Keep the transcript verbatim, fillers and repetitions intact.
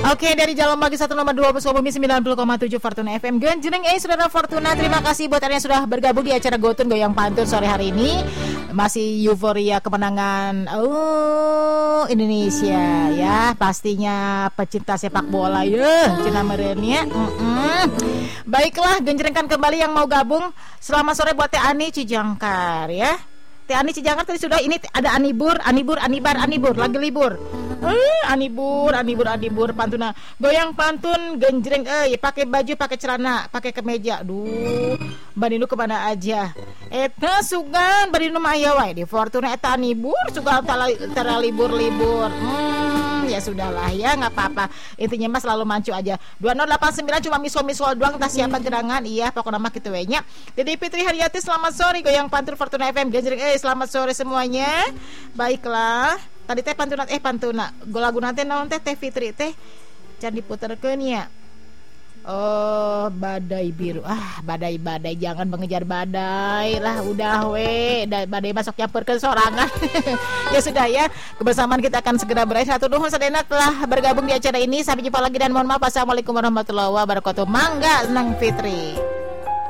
Oke, dari Jalan Magi satu nomor dua puluh Sukabumi sembilan puluh koma tujuh Fortuna F M. Genjreng eh Saudara Fortuna, terima kasih buat Anda yang sudah bergabung di acara Gotun Goyang Pantun sore hari ini. Masih euforia kemenangan oh Indonesia ya, pastinya pecinta sepak bola ya, cina merenya. Baiklah, genjrengkan kembali yang mau gabung. Selamat sore buat Teh Ani Cijangkar ya. Teh Ani Cijangkar tadi sudah, ini ada Anibur, Anibur, Anibar, Anibur lagi libur. Eh, Anibur, Anibur, Anibur pantuna. Goyang pantun genjreng eh pakai baju, pakai celana, pakai kemeja. Duh, Bandinu kemana aja? Eta sugan Bandinu mah aya wae di Fortuna eta Anibur sugan tara libur-libur. Hmm, ya sudahlah ya, enggak apa-apa. Intinya mah selalu mancu aja. dua nol delapan sembilan cuma misol-misol doang, tas siapa gerangan. Iya, pokoknya mah kitu we nya. Dede Fitri Haryati, selamat sore Goyang Pantun Fortuna F M genjreng eh selamat sore semuanya. Baiklah. Tadi teh pantuna eh pantuna lagu nanti naon teh Teh Fitri teh can diputerkeun ya. Oh, badai biru. Ah, badai-badai jangan mengejar badai lah, udah we. Badai masuk nyamperkeun sorangan. Ya sudah ya, kebersamaan kita akan segera berakhir. Satu nuhun sadayana telah bergabung di acara ini. Sampai jumpa lagi dan mohon maaf. Assalamualaikum warahmatullahi wabarakatuh. Mangga Nang Fitri.